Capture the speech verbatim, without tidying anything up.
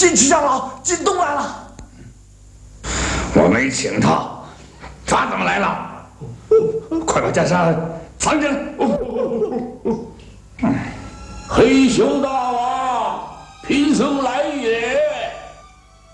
金池长老，金东来了。 我没请他，他怎么来了？快把袈裟藏起来！ 黑熊大王，贫僧来